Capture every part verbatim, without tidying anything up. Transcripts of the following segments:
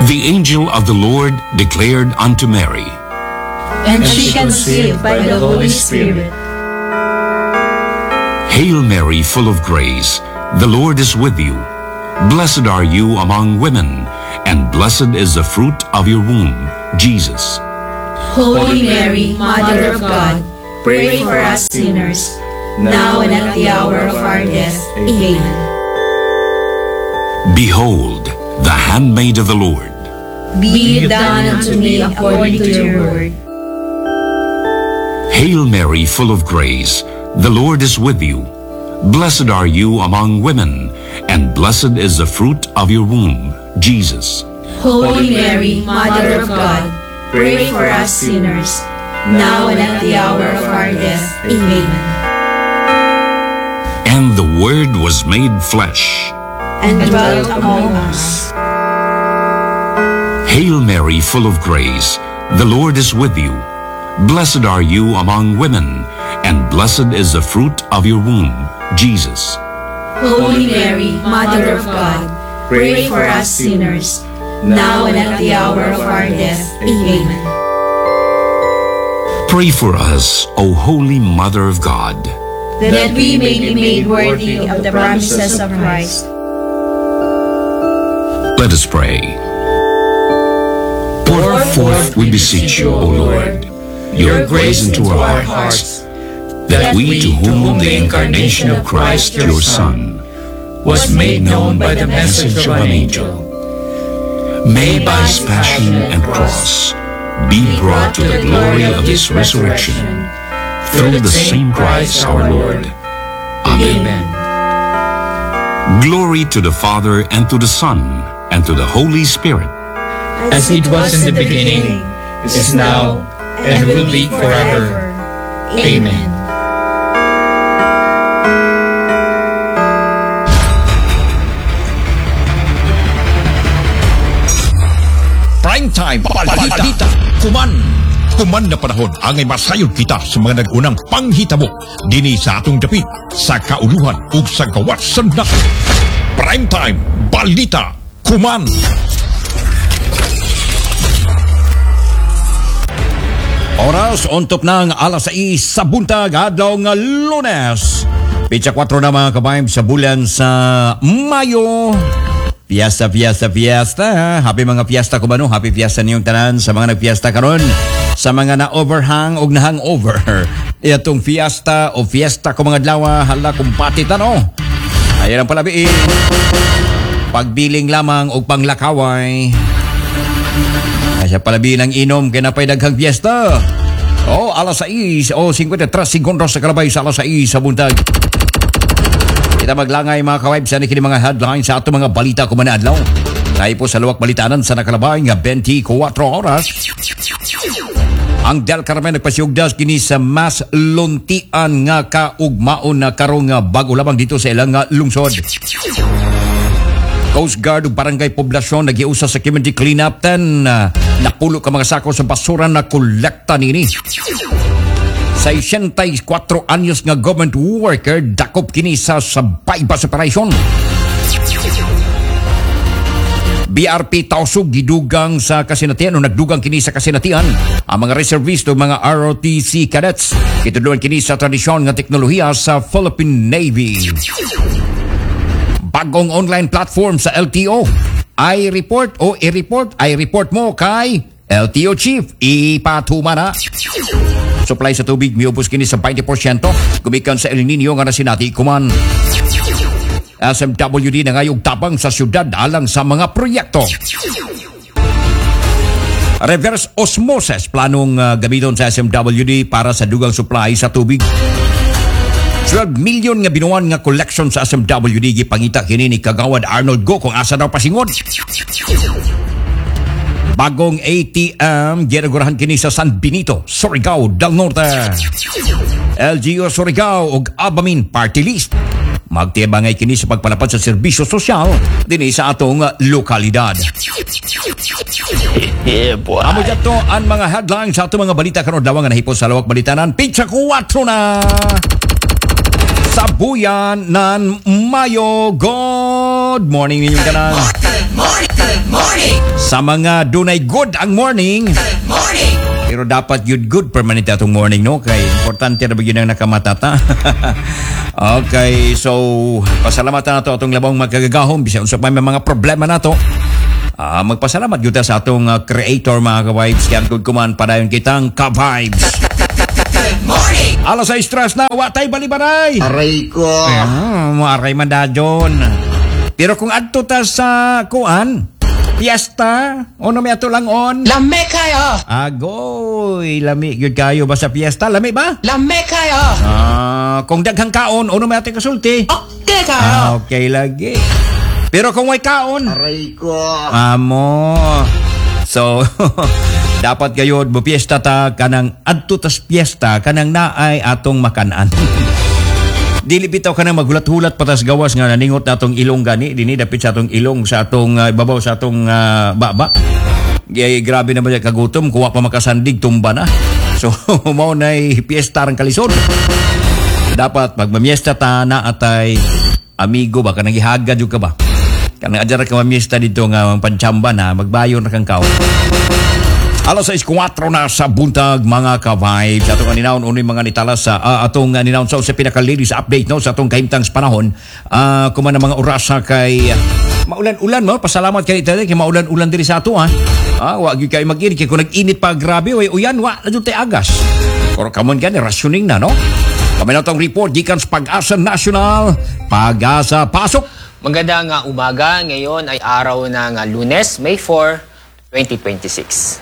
The angel of the Lord declared unto Mary, And she conceived by the Holy Spirit. Hail Mary, full of grace, the Lord is with you. Blessed are you among women, and blessed is the fruit of your womb, Jesus. Holy Mary, Mother of God, pray for us sinners, now and at the hour of our death. Amen. Behold, the handmaid of the Lord. Be it done unto me according to your word. Hail Mary, full of grace, the Lord is with you. Blessed are you among women, and blessed is the fruit of your womb, Jesus. Holy Mary, Mother of God, pray for us sinners, now and at the hour of our death. Amen. And the Word was made flesh, and dwelt among us. Hail Mary, full of grace, the Lord is with you. Blessed are you among women, and blessed is the fruit of your womb, Jesus. Holy Mary, Mother of God, pray for us sinners, now and at the hour of our death. Amen. Pray for us, O Holy Mother of God, that we may be made worthy of the promises of Christ. Let us pray. Pour forth, we beseech you, O Lord, your grace into our hearts, that we, to whom the incarnation of Christ, your Son, was made known by the message of an angel, may by his passion and cross be brought to the glory of his resurrection, through the same Christ our Lord. Amen. Glory to the Father, and to the Son, and to the Holy Spirit, as it was in the beginning, is now, and will be forever. Amen. Prime time, balita, kuman. Kuman na panahon, angay masayod kita sa mga nag-unang panghitabo dini sa atong dapit, sa kauluhan ug sa gawat sandak. Prime time, balita, kuman. Oras ontop ng alas sais sa buntag adlaw nga Lunes. Pitsa kwatro na mga kabayan sa bulan sa Mayo. Fiesta, fiesta, fiesta. Happy mga fiesta ko ba no? Happy fiesta niyong tanan sa mga nagfiesta karon. Sa mga na-overhang o na-hangover. Itong fiesta o fiesta ko mga dlawa hala kung patit ano. Ayan ang palabiin. Pagbiling lamang o panglakaway. Sa palabi ng inom kaya napay daghang fiesta. O, oh, alas sais o oh, fifty-three segundos sa kalabay sa alas sais sa buntag. Kita maglangay mga kawaib sa nikini mga headlines sa ato mga balita kumanadlaw. Tayo po sa luwak balitanan sa nakalabay nga twenty-four oras. Ang Del Carmen nagpasiyugdas kini sa mas luntian nga kaugmaon na karong nga bago lamang dito sa ilang nga lungsod. Coast Guard ug barangay poblasyon nagiusa sa community cleanup ten uh, napulo ka mga sako sa basura na kolekta nini. sixty-four anyos nga government worker dakop kini sa sabay-bas operation. B R P tausog gidugang sa kasinatian o nagdugang kini sa kasinatian ang mga reservist o mga R O T C cadets kitudluan kini sa tradisyon nga teknolohiya sa Philippine Navy. Bagong online platform sa L T O. I-report o i-report, I-report mo kay L T O Chief. Ipatuma na. Supply sa tubig miubos kini sa twenty percent gumikan sa El Nino nga nasinati kuman. S M W D na ngayong tabang sa syudad alang sa mga proyekto. Reverse osmosis planong uh, gamiton sa S M W D para sa dugang supply sa tubig. twelve million nga binuan nga collection sa S M W D gipangita kini ni Kagawad Arnold Go kung asa daw pasingod. Bagong A T M ginagurahan kini sa San Benito, Surigao del Norte. L G U Surigao ug Abamin Party List magtibangay kini sa pagpalapad sa serbisyo sosyal dinhi sa atong lokalidad. Yeah, boy. Amo dito ang mga headlines sa atong mga balita karon daw nga nahipos sa lawak balitanan. Pitsa kuwatro na sa buyan ng Mayo. Good morning ninyong tanan. Good morning, good morning. Sa mga dunay good ang morning. Good morning! Pero dapat good good permanent atong morning, no? Kay importante na ba yun ang nakamatata? Okay, so pasalamatan nato atong labang magkagagahom bisan unsa pa may mga problema nato. Ah, magpasalamat gyud ta sa atong uh, creator mga ka-vibes kaya good kuman padayon kitang ka-vibes. Good morning! Alas sa stress na watay balibaray. Aray ko. Ah, maaray man dadyon. Pero kung adto ta sa kuan, fiesta, ono may ato lang on. Lame kayo. Agoy, lami gyud kayo ba sa fiesta? Lami ba? Lame kayo. Ah, kung daghang kaon, ono may ato kasulti? Okay kayo. Ah, okay lagi. Pero kung may kaon, Aray ko. amo. So, dapat kayo bupiesta ta kanang adto tas fiesta kanang naay atong makanan. Dili bitaw kanang magulat-hulat patas gawas nga naningot natong ilong gani dinhi dapit sa atong ilong sa atong uh, ibabaw sa atong uh, baba. Gay grabe na ba kagutom kuwa pa makasandig tumba na. So, mao nay fiesta rang kalisod. Dapat pag mamiesta ta na atay amigo ba kanang ihagad jud ka ba? Kanang adjara ka mamiesta dito nga panchamba na magbayon ra kang kao. Alas sais kuwatro na sa buntag mga ka-vibes. Atong aninawon unoy mga nitala sa uh, atong aninawon sa, sa pinaka-ladies update no sa atong kahimtang panahon. Uh, kuma na mga oras sa kay uh, maulan-ulan mo. Pasalamat kay itaday kay maulan-ulan diri sa ato ha. Ah, wa gyud kay mag-init kay kung nag-init pa grabe way uyan wa na jud tay agas. Or kamon gani rationing na no. Kami na itong report gikan sa Pag-asa National. Pag-asa pasok. Magandang uh, umaga. Ngayon ay araw ng uh, Lunes, May fourth, twenty twenty-six.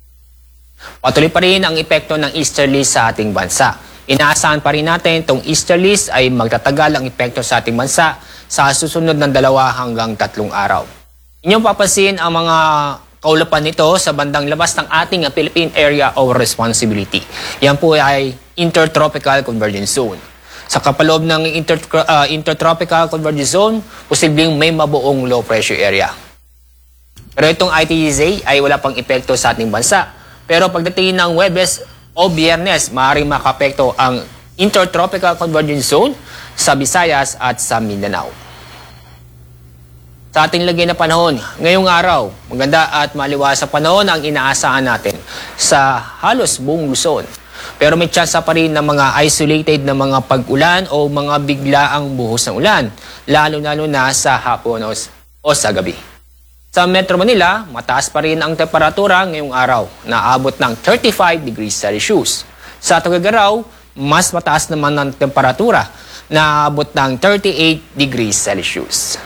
Patuloy pa rin ang epekto ng easterlies sa ating bansa. Inaasahan pa rin natin itong easterlies ay magtatagal ang epekto sa ating bansa sa susunod ng dalawa hanggang tatlong araw. Inyong papansin ang mga kaulapan nito sa bandang labas ng ating uh, Philippine Area of Responsibility. Yan po ay Intertropical Convergence Zone. Sa kapaloob ng inter, uh, Intertropical Convergence Zone, posibleng may mabuong low pressure area. Pero itong I T Z ay wala pang epekto sa ating bansa. Pero pagdating ng Huwebes o Biyernes, maaaring makapekto ang Intertropical Convergence Zone sa Visayas at sa Mindanao. Sa ating lagay na panahon, ngayong araw, maganda at maliwas sa panahon ang inaasahan natin sa halos buong Luzon. Pero may tsansa pa rin ng mga isolated na mga pag-ulan o mga biglaang buhos ng ulan, lalo-lalo na sa hapon o, o sa gabi. Sa Metro Manila, mataas pa rin ang temperatura ngayong araw, naabot ng thirty-five degrees Celsius. Sa Tuguegarao, mas mataas naman ang temperatura, naabot ng thirty-eight degrees Celsius.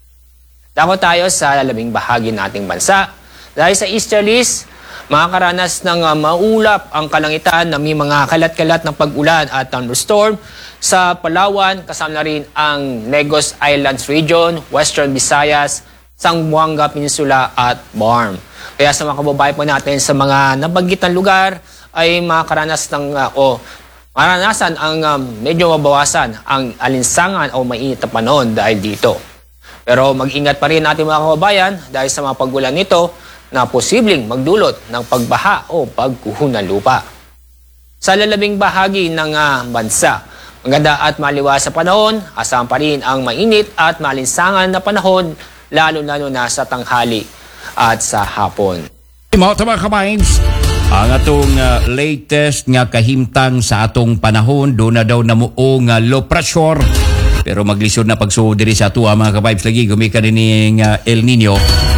Dako tayo sa labing bahagi nating bansa. Dahil sa easterlies, makakaranas ng uh, maulap ang kalangitan na may mga kalat-kalat ng pag-ulan at thunderstorm sa Palawan, kasama na rin ang Negros Islands Region, Western Visayas, Zamboanga Peninsula at Baarm. Kaya sa mga kababayan po natin sa mga nabanggit na lugar ay makakaranas ng uh, o maranasan ang um, medyo mabawasan ang alinsangan o mainit na panahon dahil dito. Pero mag-ingat pa rin natin mga kababayan dahil sa mga pag-ulan nito na posibleng magdulot ng pagbaha o pagguho ng lupa. Sa lalabing bahagi ng uh, bansa, maganda at maliwas sa panahon, asahan pa rin ang mainit at malinsangan na panahon, lalo-lalo na sa tanghali at sa hapon. Mga mga kabains, ang atong uh, latest nga kahimtang sa atong panahon, doon na daw namuong uh, low pressure. Pero maglisod na pagsuod diri sa ato mga ka-vibes lagi, gumika din ng uh, El Nino.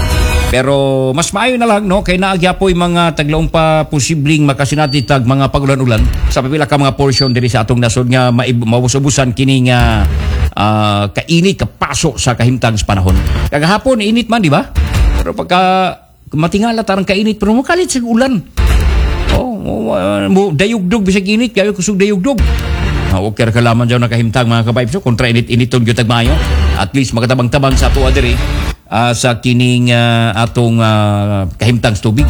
Pero mas maayo na lang no kay naagyapoy mga taglaong pa posibleng makasinati tag mga pagulan-ulan sa pipila ka mga portion diri sa atong nasod nga maubusan kini nga uh, kainit kapaso sa kahimtang sa panahon. Kagahapon init man di ba? Pero pagka matingala tarang kainit pero mukalit sa ulan. Oh, uh, mo dayugdog bisag init kayo kusog dayugdog. Uh, okay ra kalaman daw na kahimtang mga ka-vibes so kontra init-init tong gyud mayo. At least magatabang-tabang sa ato diri. Uh, sa kining uh, atong uh, kahimtang tubig.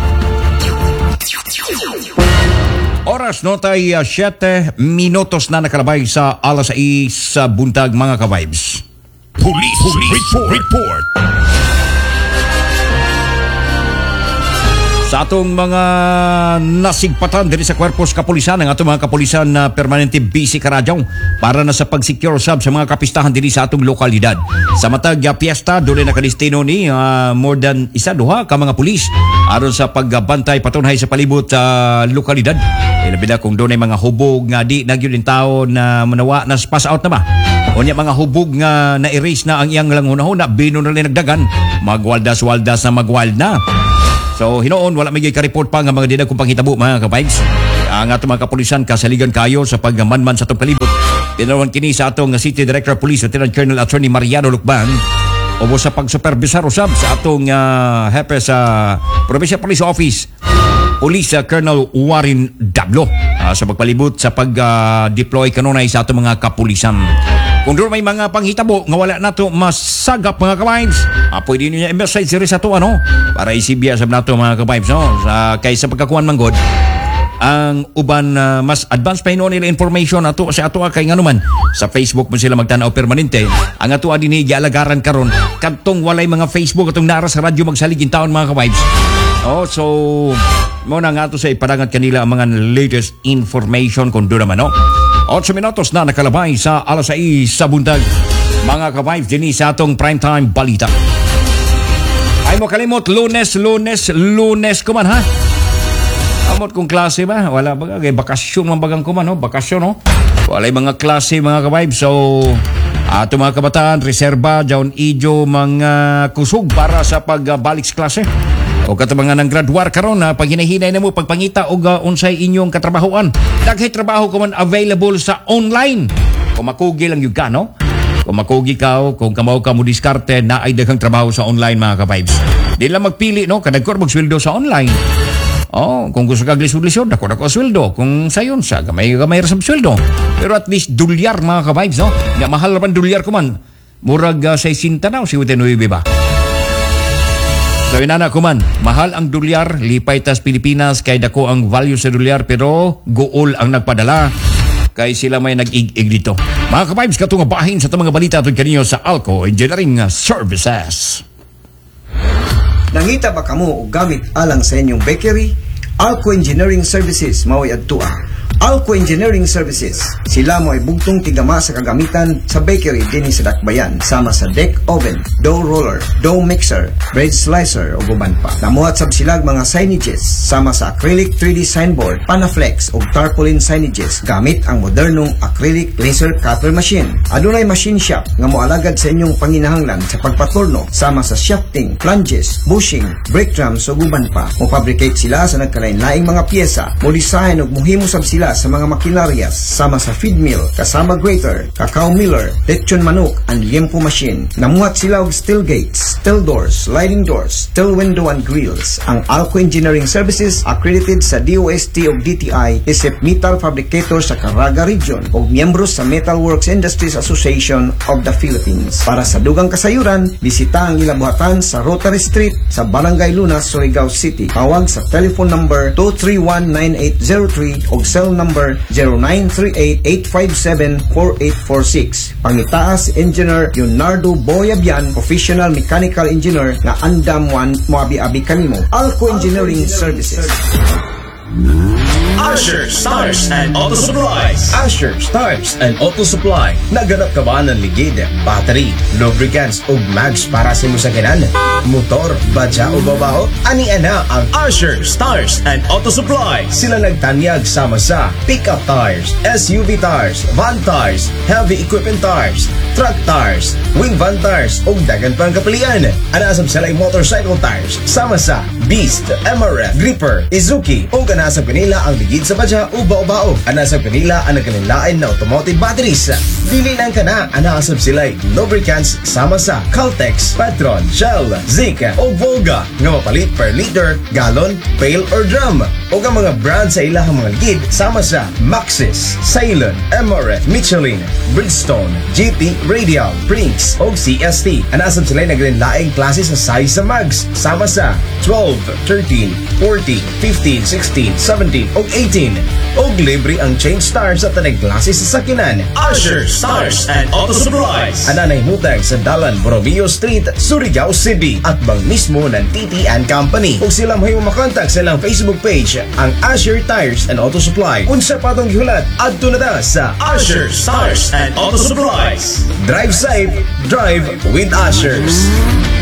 Oras no tay uh, siyete minutos na nakalabay sa alas sais sa buntag mga ka-vibes. Police, Police report. report. sa atong mga nasigpatan diri sa kwerpos kapulisan, ang atong mga kapulisan na permanente busy karadyaw para na sa pag-secure sab sa mga kapistahan diri sa atong lokalidad. Sa matag uh, piyesta duli na kadestino ni uh, more than isa duha ka mga pulis aron sa pagbantay patunhay sa palibot sa uh, lokalidad. Ilabi na kung doon ay mga hubog nga di nagyud in tao na manawa na pass out na ba. Unya mga hubog nga na-erase na ang iyang langhunahuna, bino na rin nagdagan, magwaldas-waldas na magwild na. So hinoon wala may ka-report pa nga mga dinag kung panghitabo mga ka-vibes. Ang atong mga kapulisan kasaligan kayo sa pagmanman sa atong palibot. Tinawan kini sa atong City Director of Police Lieutenant Colonel Attorney Mariano Lucban o sa pag-supervisor usab sa atong uh, hepe sa Provincial Police Office Police uh, Colonel Warren Dablo uh, sa pagpalibot sa pag-deploy uh, kanunay sa atong mga kapulisan. Kung doon may mga panghitabo nga wala nato masagap mga ka-vibes, ah, pwede nyo niya i-message siri sa to ano para isibya sa nato mga ka-vibes no? Sa, kaysa pagkakuan manggod ang uban uh, mas advanced pa hinuon nila information ato sa ato kay nganuman sa Facebook mo sila magtanaw permanente ang ato dinhi gialagaran karon kadtong walay mga Facebook atong nara sa radyo magsaligin taon mga ka-vibes. Oh, so mo na nga ato sa ipadangat kanila ang mga latest information kung doon naman no. eight minutos na nakalabay sa alas sais sa buntag. Mga ka-vibes din sa atong primetime balita. Ay mo kalimot, lunes, lunes, lunes ko man ha. Amot kung klase ba? Wala ba? Kaya bakasyon man bagang ko man, no? Bakasyon, no? Wala mga klase, mga ka-vibes. So, ato mga kabataan, reserba, jaon idyo, mga kusog para sa pagbalik sa klase. O katabangan ng graduar karon na pag hinahinay na mo pagpangita o uh, unsay inyong katrabahoan. Daghay trabaho ko man available sa online. Kung makugi lang yung ka, no? Kung makugi ka o kung kamaw ka mo diskarte na ay daghang trabaho sa online mga ka-vibes. Di lang magpili, no? Kadagkor magsweldo sa online. Oh, kung gusto kag lisod-lisod, dako dako sweldo. Kung sayon sa gamay gamay ra sa sweldo. Pero at least dolyar mga ka-vibes, no? Nga mahal man dolyar ko man. Murag uh, sixty na o sixty-nine ba? So inana ko man, mahal ang dolyar, lipay tas Pilipinas kay dako ang value sa dolyar pero gool ang nagpadala. Kay sila may nag-ig-ig dito. Mga ka-vibes, katong bahin sa mga balita atong kanino sa Alco Engineering Services. Nangita ba kamo og gamit alang sa inyong bakery? Alco Engineering Services mao'y adtua. Alco Engineering Services, sila mo ay bugtong tigama sa kagamitan sa bakery din sa Dakbayan, sama sa deck oven, dough roller, dough mixer, bread slicer o guban pa. Namuhat sab silag mga signages sama sa acrylic three D signboard, Panaflex o tarpaulin signages gamit ang modernong acrylic laser cutter machine. Adunay machine shop nga moalagad sa inyong panginahanglan sa pagpaturno sama sa shafting, flanges, bushing, brake drums o guban pa. Mo-fabricate sila sa nagkalain-laing mga pyesa, mo-design o muhimo sab sila sa mga makinarias sama sa feed mill, kasama grater, cacao miller, lechon manok, and liempo machine. Namuhat sila og steel gates, steel doors, sliding doors, steel window and grills. Ang Alco Engineering Services accredited sa D O S T ug D T I isip metal fabricator sa Caraga Region ug miyembro sa Metalworks Industries Association of the Philippines. Para sa dugang kasayuran, bisita ang ilang buhatan sa Rotary Street sa Barangay Lunas, Surigao City. Tawag sa telephone number two three one nine eight zero three ug cell number zero nine three eight eight five seven four eight four six. Pangitaas Engineer Leonardo Boyabian, Professional Mechanical Engineer nga andam one moabi-abi kanimo. Alco Engineering Services. Asher Stars and Auto Supplies. Asher Stars and Auto Supply. Naganap ka ba ng ligid, battery, lubricants o mags para sa musaganan? Motor, badya o babaho? Ani ana ang Asher Stars and Auto Supply. Sila nagtanyag sama sa pickup tires, S U V tires, van tires, heavy equipment tires, truck tires, wing van tires o dagan pang kapalian. Anasab sila ay motorcycle tires sama sa Beast, M R F, Gripper, Izuki o ganasab kanila ang ligid sa badya o bao-bao. Anasab kanila ang nagkanilain na automotive batteries. Dili lang ka na, anasab sila ay lubricants sama sa Caltex, Petron, Shell, Zika o Volga nga mapalit per liter, gallon, pail or drum. O ang mga brand sa ilahang mga ligid sama sa Maxxis, Ceylon, M R F, Michelin, Bridgestone, G T, Radial, Brinks o C S T. Anasab sila ay nagkanilaing klase sa size sa mags sama sa twelve, thirteen, fourteen, fifteen, sixteen, seventeen o eighteen. eighteen. Og libre ang change stars sa tanang klase sa sakinan. Asher Stars and Auto Supplies. Ananay mutag sa Dalan Borromeo Street, Surigao City at bang mismo ng T T and Company. Kung sila may makontak sa ilang Facebook page, ang Asher Tires and Auto Supply. Unsa patong gihulat, adto na ta sa Asher Stars and Auto Supplies. Drive safe, drive with Ashers.